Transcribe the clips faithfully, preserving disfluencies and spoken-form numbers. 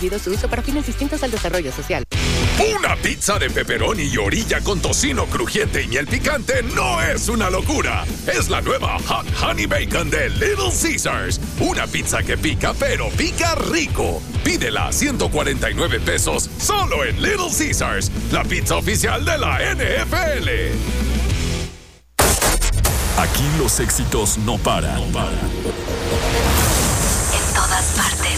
Su uso para fines distintos al desarrollo social. Una pizza de pepperoni y orilla con tocino crujiente y miel picante no es una locura. Es la nueva Hot Honey Bacon de Little Caesars. Una pizza que pica, pero pica rico. Pídela a ciento cuarenta y nueve pesos solo en Little Caesars, la pizza oficial de la N F L. Aquí los éxitos no paran. No paran. En todas partes.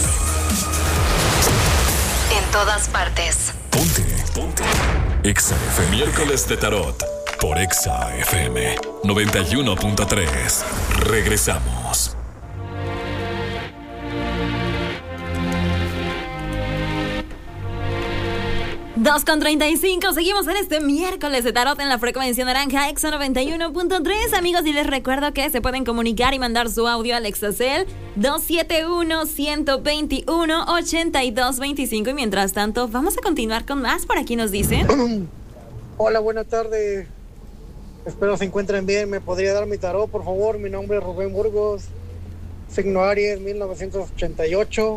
En todas partes. Ponte, ponte. Exa F M. Miércoles de Tarot por Exa F M noventa y uno punto tres. Regresamos. dos con treinta y cinco, seguimos en este miércoles de Tarot en la frecuencia naranja Exa noventa y uno punto tres. Amigos, y les recuerdo que se pueden comunicar y mandar su audio al Exacel dos siete uno, uno dos uno, ocho dos dos cinco. Y mientras tanto, vamos a continuar con más. Por aquí nos dicen: hola, buenas tardes. Espero se encuentren bien. ¿Me podría dar mi tarot, por favor? Mi nombre es Rubén Burgos, signo Aries, mil novecientos ochenta y ocho.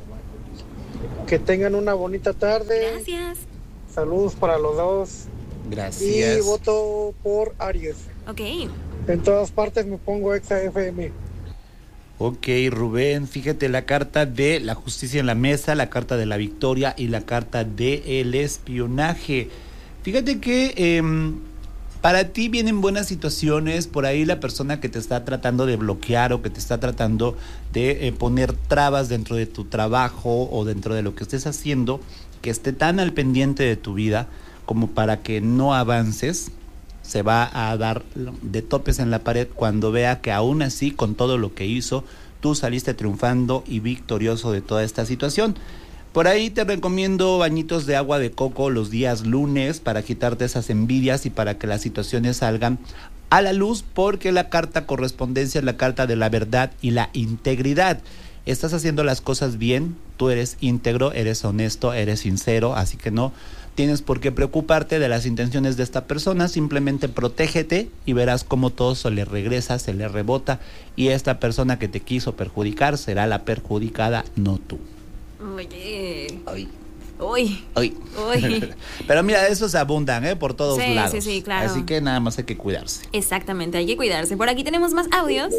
Que tengan una bonita tarde. Gracias. Saludos para los dos. Gracias. Y voto por Aries. Ok. En todas partes me pongo Exa F M. Ok, Rubén, fíjate la carta de la justicia en la mesa, la carta de la victoria y la carta de el espionaje. Fíjate que eh, para ti vienen buenas situaciones, por ahí la persona que te está tratando de bloquear o que te está tratando de eh, poner trabas dentro de tu trabajo o dentro de lo que estés haciendo, que esté tan al pendiente de tu vida como para que no avances, se va a dar de topes en la pared cuando vea que aún así, con todo lo que hizo, tú saliste triunfando y victorioso de toda esta situación. Por ahí te recomiendo bañitos de agua de coco los días lunes para quitarte esas envidias y para que las situaciones salgan a la luz, porque la carta correspondencia es la carta de la verdad y la integridad. Estás haciendo las cosas bien, tú eres íntegro, eres honesto, eres sincero, así que no tienes por qué preocuparte de las intenciones de esta persona, simplemente protégete y verás cómo todo se le regresa, se le rebota, y esta persona que te quiso perjudicar será la perjudicada, no tú. Oye. Ay. Uy. Uy. Uy. Pero mira, esos abundan, ¿eh? Por todos sí, lados. Sí, sí, claro. Así que nada más hay que cuidarse. Exactamente, hay que cuidarse. Por aquí tenemos más audios.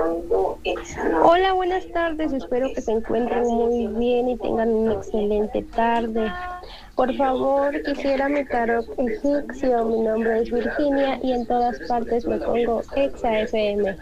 Hola, buenas tardes. Espero que se encuentren muy bien y tengan una excelente tarde. Por favor, quisiera mi tarot egipcio. Mi nombre es Virginia y en todas partes me pongo Exa F M.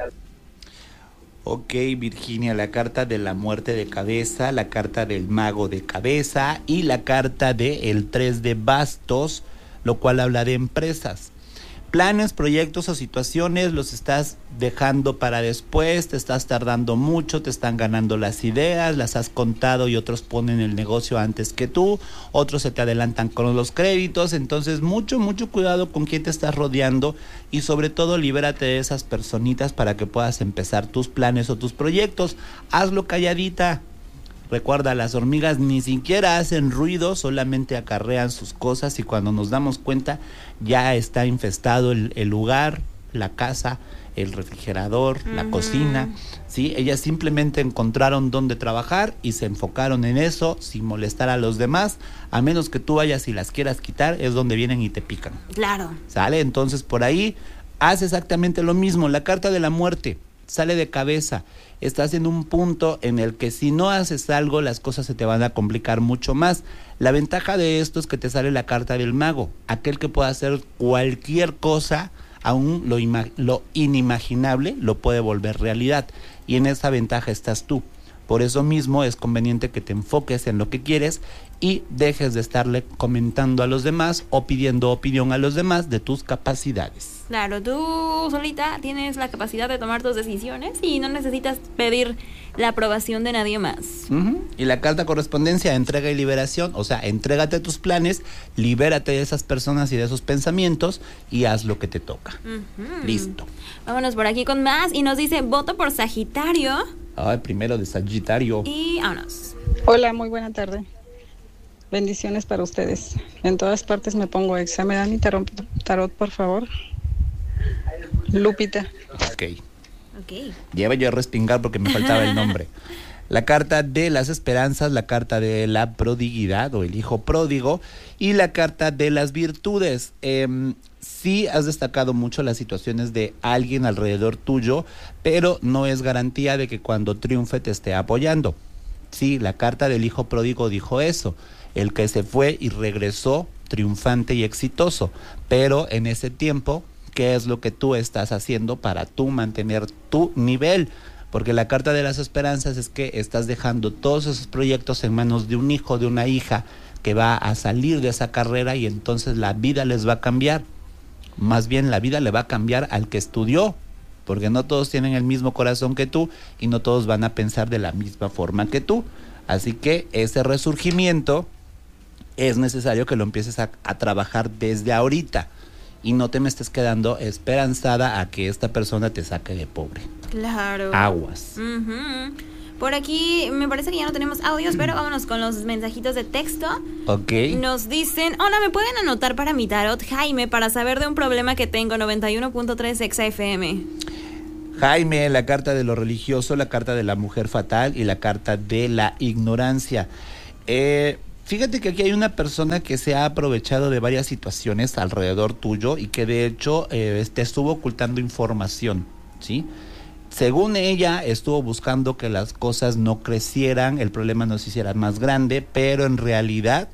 Ok, Virginia, la carta de la muerte de cabeza, la carta del mago de cabeza y la carta de el tres de bastos, lo cual habla de empresas. Planes, proyectos o situaciones los estás dejando para después, te estás tardando mucho, te están ganando las ideas, las has contado y otros ponen el negocio antes que tú, otros se te adelantan con los créditos, entonces mucho, mucho cuidado con quién te estás rodeando y sobre todo libérate de esas personitas para que puedas empezar tus planes o tus proyectos. Hazlo calladita. Recuerda, las hormigas ni siquiera hacen ruido, solamente acarrean sus cosas y cuando nos damos cuenta ya está infestado el, el lugar, la casa, el refrigerador, uh-huh. la cocina, ¿sí? Ellas simplemente encontraron dónde trabajar y se enfocaron en eso sin molestar a los demás, a menos que tú vayas y las quieras quitar, es donde vienen y te pican. Claro. ¿Sale? Entonces por ahí haz exactamente lo mismo. La carta de la muerte sale de cabeza. Estás en un punto en el que si no haces algo, las cosas se te van a complicar mucho más. La ventaja de esto es que te sale la carta del mago, aquel que puede hacer cualquier cosa, aún lo, ima- lo inimaginable lo puede volver realidad. Y en esa ventaja estás tú. Por eso mismo es conveniente que te enfoques en lo que quieres y dejes de estarle comentando a los demás o pidiendo opinión a los demás de tus capacidades. Claro, tú solita tienes la capacidad de tomar tus decisiones y no necesitas pedir la aprobación de nadie más. Uh-huh. Y la carta correspondencia, entrega y liberación, o sea, entrégate tus planes, libérate de esas personas y de esos pensamientos y haz lo que te toca. Uh-huh. Listo. Vámonos por aquí con más y nos dice, voto por Sagitario. Ay, primero de Sagitario. Y vámonos. Hola, muy buena tarde. Bendiciones para ustedes. En todas partes me pongo Exa. ¿Me dan mi tarot, tarot, por favor? Lupita. Ok. Ok. Lleva yo a respingar porque me faltaba el nombre. la carta de las esperanzas, la carta de la prodiguidad o el hijo pródigo y la carta de las virtudes. Eh, sí has destacado mucho las situaciones de alguien alrededor tuyo, pero no es garantía de que cuando triunfe te esté apoyando. Sí, la carta del hijo pródigo dijo eso, el que se fue y regresó triunfante y exitoso, pero en ese tiempo, ¿qué es lo que tú estás haciendo para tú mantener tu nivel? Porque la carta de las esperanzas es que estás dejando todos esos proyectos en manos de un hijo, de una hija que va a salir de esa carrera y entonces la vida les va a cambiar. Más bien la vida le va a cambiar al que estudió, porque no todos tienen el mismo corazón que tú y no todos van a pensar de la misma forma que tú. Así que ese resurgimiento es necesario que lo empieces a, a trabajar desde ahorita y no te me estés quedando esperanzada a que esta persona te saque de pobre. Claro. Aguas. Uh-huh. Por aquí me parece que ya no tenemos audios, pero vámonos con los mensajitos de texto. Ok. Nos dicen, hola, ¿me pueden anotar para mi tarot, Jaime, para saber de un problema que tengo? Noventa y uno punto tres Exa F M. Jaime, la carta de lo religioso, la carta de la mujer fatal y la carta de la ignorancia. Eh... Fíjate que aquí hay una persona que se ha aprovechado de varias situaciones alrededor tuyo y que de hecho eh, te estuvo ocultando información, ¿sí? Según ella, estuvo buscando que las cosas no crecieran, el problema no se hiciera más grande, pero en realidad,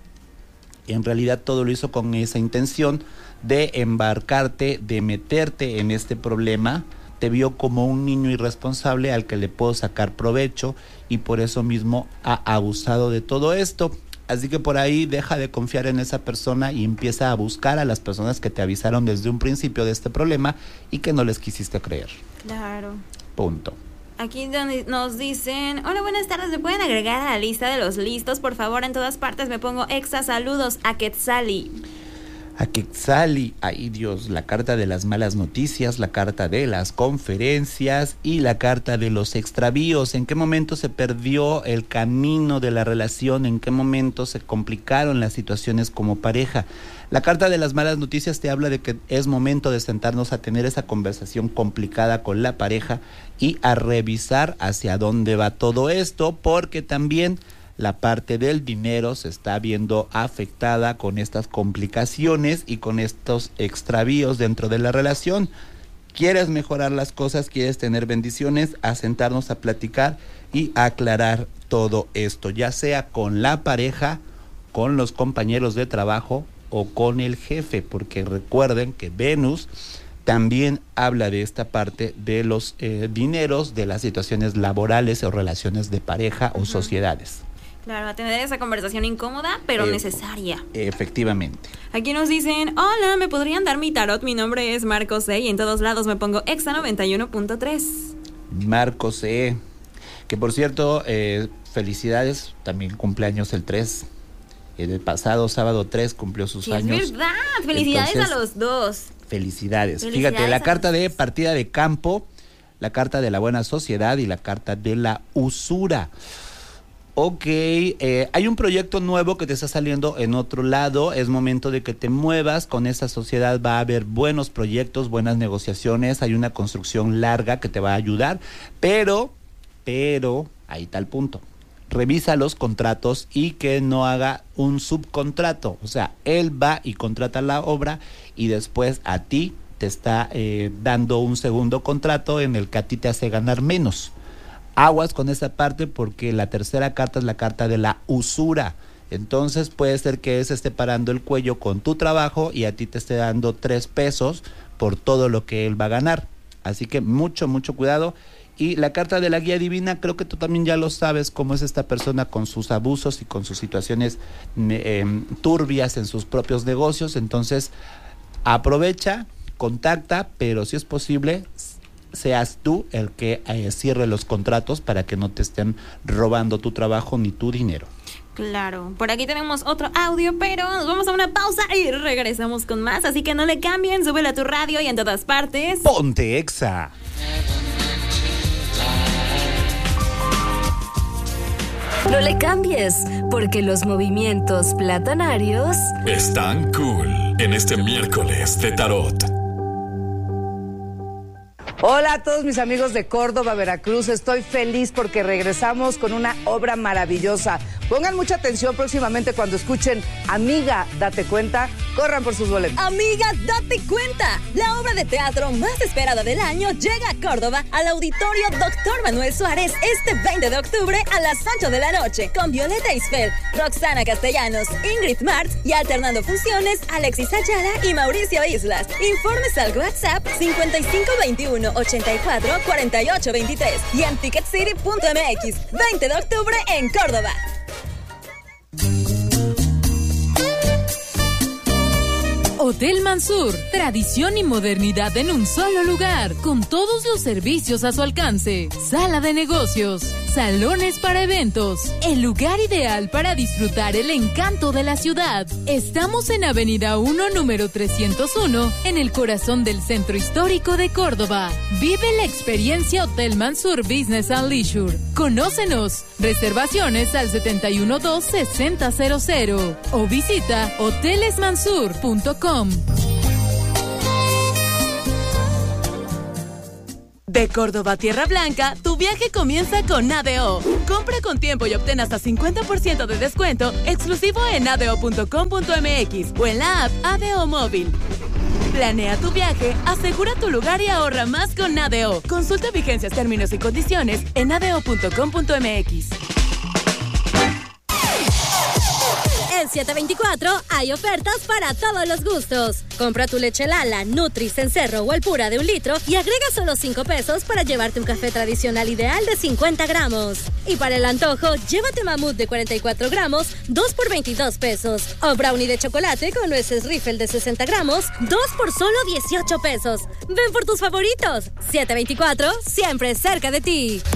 en realidad todo lo hizo con esa intención de embarcarte, de meterte en este problema. Te vio como un niño irresponsable al que le puedo sacar provecho y por eso mismo ha abusado de todo esto. Así que por ahí deja de confiar en esa persona y empieza a buscar a las personas que te avisaron desde un principio de este problema y que no les quisiste creer. Claro. Punto. Aquí nos dicen, hola, buenas tardes, ¿me pueden agregar a la lista de los listos? Por favor, en todas partes me pongo Exa, saludos a Quetzali. A Quetzali, ay Dios, la carta de las malas noticias, la carta de las conferencias y la carta de los extravíos. ¿En qué momento se perdió el camino de la relación? ¿En qué momento se complicaron las situaciones como pareja? La carta de las malas noticias te habla de que es momento de sentarnos a tener esa conversación complicada con la pareja y a revisar hacia dónde va todo esto, porque también la parte del dinero se está viendo afectada con estas complicaciones y con estos extravíos dentro de la relación. ¿Quieres mejorar las cosas? ¿Quieres tener bendiciones? A sentarnos a platicar y a aclarar todo esto, ya sea con la pareja, con los compañeros de trabajo o con el jefe, porque recuerden que Venus también habla de esta parte de los eh, dineros, de las situaciones laborales o relaciones de pareja o sociedades. Claro, a tener esa conversación incómoda, pero eh, necesaria. Efectivamente. Aquí nos dicen, hola, ¿me podrían dar mi tarot? Mi nombre es Marcos E. y en todos lados me pongo Exa noventa y uno punto tres. Marcos E. Que por cierto, eh, felicidades, también cumpleaños el tres. El pasado sábado tres cumplió sus sí, años. Es verdad, felicidades. Entonces, a los dos. Felicidades. Felicidades. Fíjate, la carta de partida de campo, la carta de la buena sociedad y la carta de la usura. Ok, eh, hay un proyecto nuevo que te está saliendo en otro lado, es momento de que te muevas, con esta sociedad va a haber buenos proyectos, buenas negociaciones, hay una construcción larga que te va a ayudar, pero, pero, ahí está el punto, revisa los contratos y que no haga un subcontrato, o sea, él va y contrata la obra y después a ti te está eh, dando un segundo contrato en el que a ti te hace ganar menos. Aguas con esa parte porque la tercera carta es la carta de la usura. Entonces puede ser que él se esté parando el cuello con tu trabajo y a ti te esté dando tres pesos por todo lo que él va a ganar. Así que mucho, mucho cuidado. Y la carta de la guía divina, creo que tú también ya lo sabes cómo es esta persona con sus abusos y con sus situaciones eh, turbias en sus propios negocios. Entonces aprovecha, contacta, pero si es posible, seas tú el que eh, cierre los contratos para que no te estén robando tu trabajo ni tu dinero. Claro, por aquí tenemos otro audio, pero nos vamos a una pausa y regresamos con más, así que no le cambien, súbele a tu radio y en todas partes ponte Exa. No le cambies, porque los movimientos platanarios están cool en este miércoles de tarot. Hola a todos mis amigos de Córdoba, Veracruz. Estoy feliz porque regresamos con una obra maravillosa. Pongan mucha atención próximamente cuando escuchen Amiga, date cuenta. Corran por sus boletos. Amiga, date cuenta. La obra de teatro más esperada del año llega a Córdoba al Auditorio Doctor Manuel Suárez este veinte de octubre a las ocho de la noche con Violeta Isfel, Roxana Castellanos, Ingrid Martz y alternando funciones Alexis Ayala y Mauricio Islas. Informes al WhatsApp cincuenta y cinco veintiuno ochenta y cuatro cuarenta y ocho veintitrés y en ticket city punto m x. veinte de octubre en Córdoba. Hotel Mansur, tradición y modernidad en un solo lugar, con todos los servicios a su alcance. Sala de negocios, salones para eventos, el lugar ideal para disfrutar el encanto de la ciudad. Estamos en Avenida uno, número trescientos uno, en el corazón del centro histórico de Córdoba. Vive la experiencia Hotel Mansur Business and Leisure. Conócenos. Reservaciones al setenta y uno dos sesenta cero cero o visita hoteles mansur punto com. De Córdoba a Tierra Blanca, tu viaje comienza con A D O. Compra con tiempo y obtén hasta cincuenta por ciento de descuento exclusivo en a d o punto com punto m x o en la app A D O Móvil. Planea tu viaje, asegura tu lugar y ahorra más con A D O. Consulta vigencias, términos y condiciones en a d o punto com punto m x. En siete veinticuatro hay ofertas para todos los gustos. Compra tu leche Lala, Nutri, Cencerro o Alpura de un litro y agrega solo cinco pesos para llevarte un café tradicional ideal de cincuenta gramos. Y para el antojo, llévate mamut de cuarenta y cuatro gramos, dos por veintidós pesos. O brownie de chocolate con nueces Riffle de sesenta gramos, dos por solo dieciocho pesos. Ven por tus favoritos. siete veinticuatro, siempre cerca de ti.